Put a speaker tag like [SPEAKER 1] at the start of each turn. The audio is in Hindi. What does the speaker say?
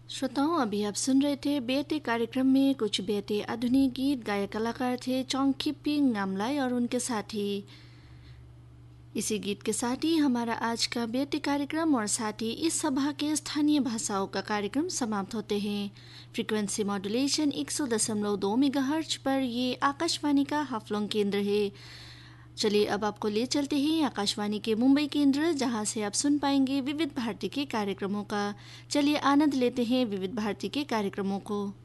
[SPEAKER 1] श्रोताओं, अभी आप सुन रहे थे बेटे कार्यक्रम में कुछ बेटे आधुनिक गीत। गायक कलाकार थे चोंगखिप्पी नामलाई और उनके साथी। इसी गीत के साथ ही हमारा आज का बेटे कार्यक्रम और साथ ही इस सभा के स्थानीय भाषाओं का कार्यक्रम समाप्त होते हैं। फ्रीक्वेंसी मॉड्यूलेशन 100.2 मेगाहर्ट्ज पर ये आकाशवाणी का हाफलोंग केंद्र है। चलिए अब आपको ले चलते हैं आकाशवाणी के मुंबई केंद्र, जहां से आप सुन पाएंगे विविध भारती के कार्यक्रमों का। चलिए आनंद लेते हैं विविध भारती के कार्यक्रमों को।